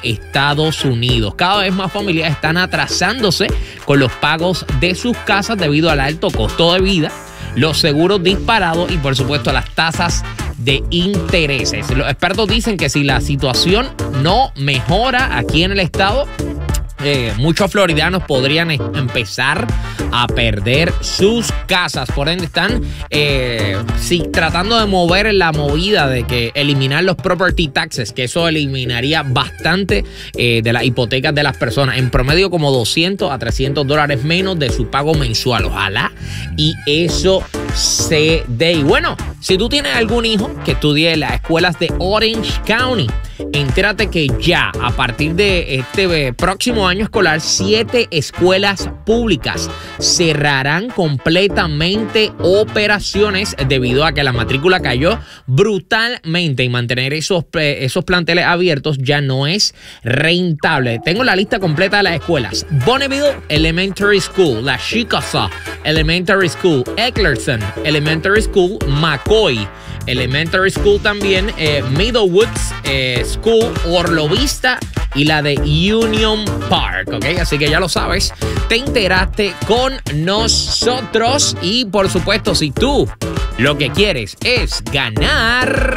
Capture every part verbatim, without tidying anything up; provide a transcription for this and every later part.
Estados Unidos. Cada vez más familias están atrasándose con los pagos de sus casas debido al alto costo de vida, los seguros disparados y, por supuesto, las tasas de intereses. Los expertos dicen que si la situación no mejora aquí en el estado, Eh, muchos floridianos podrían e- empezar a perder sus casas. Por ende, están eh, sí, tratando de mover la movida de que eliminar los property taxes, que eso eliminaría bastante eh, de las hipotecas de las personas. En promedio, como doscientos a trescientos dólares menos de su pago mensual. Ojalá y eso se dé. Y bueno, si tú tienes algún hijo que estudie en las escuelas de Orange County, entérate que ya a partir de este próximo año escolar, siete escuelas públicas cerrarán completamente operaciones debido a que la matrícula cayó brutalmente y mantener esos, esos planteles abiertos ya no es rentable. Tengo la lista completa de las escuelas: Bonneville Elementary School, La Chickasaw Elementary School, Ecklerton Elementary School, McCoy Elementary School también, eh, Middlewoods eh, School, Orlo Vista y la de Union Park, ¿ok? Así que ya lo sabes, te enteraste con nosotros y, por supuesto, si tú lo que quieres es ganar...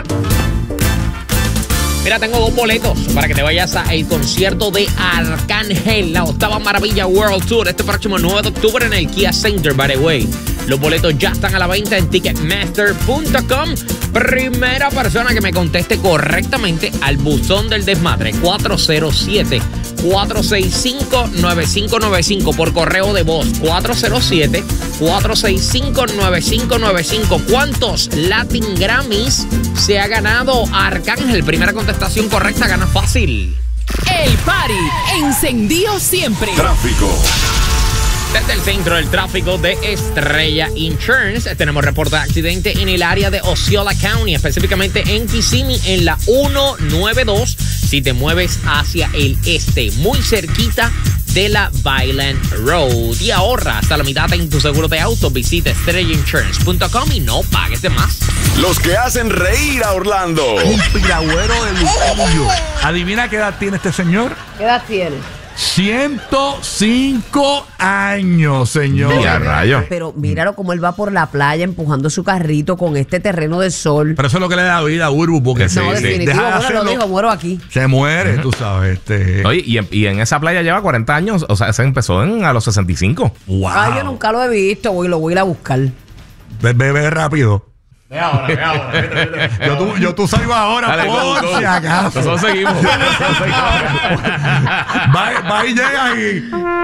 Mira, tengo dos boletos para que te vayas al concierto de Arcángel, la octava maravilla World Tour, este próximo nueve de octubre en el Kia Center, by the way. Los boletos ya están a la venta en ticketmaster punto com. Primera persona que me conteste correctamente al buzón del desmadre, cuatro cero siete, cuatro seis cinco, nueve cinco nueve cinco por correo de voz, cuatro cero siete, cuatro seis cinco, nueve cinco nueve cinco. ¿Cuántos Latin Grammys se ha ganado Arcángel? Primera contestación correcta, gana fácil. El party encendido siempre. Tráfico. Desde el centro del tráfico de Estrella Insurance tenemos reporte de accidente en el área de Osceola County, específicamente en Kissimmee, en la ciento noventa y dos. Si te mueves hacia el este, muy cerquita de la Violent Road. Y ahorra hasta la mitad en tu seguro de auto. Visita estrella insurance punto com y no pagues de más. Los que hacen reír a Orlando. Un piragüero de Luquillo. Adivina qué edad tiene este señor. ¿Qué edad tiene? ciento cinco años, señor. Ya, rayo. Pero míralo como él va por la playa empujando su carrito con este terreno del sol. Pero eso es lo que le da vida a Burbu, porque Sí, No, sí. definitivo, deja de bueno, lo hacerlo, dijo, muero aquí. se muere, tú sabes. Este. Oye, y en, y en esa playa lleva cuarenta años. O sea, se empezó en, a los sesenta y cinco. Wow. Ay, yo nunca lo he visto, voy, lo voy a ir a buscar. Ve, ve, ve rápido. Ve ahora, ve ahora. Vete, vete, vete. Yo tú, yo tú salgo ahora, Dale, por go, go. si acaso. Nosotros seguimos. Nosotros seguimos. Va, va y llega y.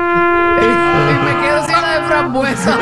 Me quedo sin la de frambuesa.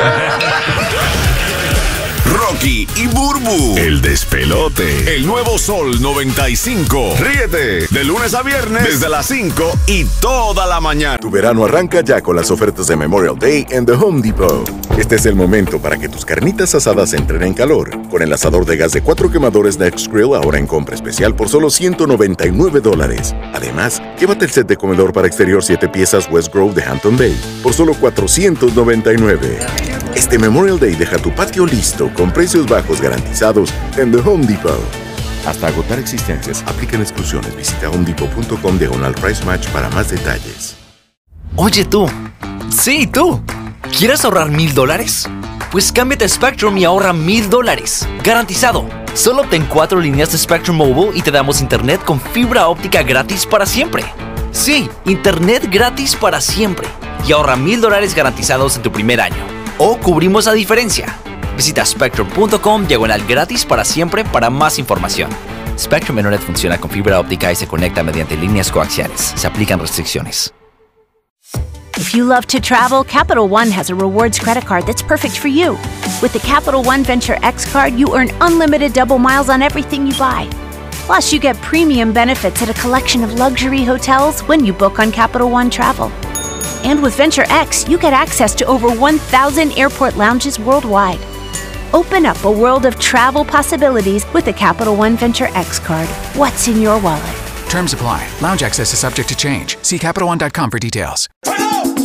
Rocky y Burbu. El despelote. El nuevo Sol noventa y cinco. Ríete de lunes a viernes desde las cinco y toda la mañana. Tu verano arranca ya con las ofertas de Memorial Day en The Home Depot. Este es el momento para que tus carnitas asadas entren en calor. Con el asador de gas de cuatro quemadores Next Grill ahora en compra especial por solo ciento noventa y nueve dólares. Además, llévate el set de comedor para exterior siete piezas West Grove de Hampton Bay por solo cuatrocientos noventa y nueve. Este Memorial Day deja tu patio listo con precios bajos garantizados en The Home Depot. Hasta agotar existencias, aplican exclusiones. Visita homedepot punto com diagonal price match para más detalles. Oye tú, sí tú, ¿quieres ahorrar mil dólares? Pues cámbiate a Spectrum y ahorra mil dólares, garantizado. Solo obtén cuatro líneas de Spectrum Mobile y te damos internet con fibra óptica gratis para siempre. Sí, internet gratis para siempre. Y ahorra mil dólares garantizados en tu primer año. O cubrimos la diferencia. Visita spectrum punto com diagonal gratis para siempre para más información. Spectrum Internet funciona con fibra óptica y se conecta mediante líneas coaxiales. Se aplican restricciones. If you love to travel, Capital One has a rewards credit card that's perfect for you. With the Capital One Venture X card, you earn unlimited double miles on everything you buy. Plus, you get premium benefits at a collection of luxury hotels when you book on Capital One Travel. And with Venture X, you get access to over one thousand airport lounges worldwide. Open up a world of travel possibilities with the Capital One Venture X card. What's in your wallet? Terms apply. Lounge access is subject to change. See Capital One dot com for details.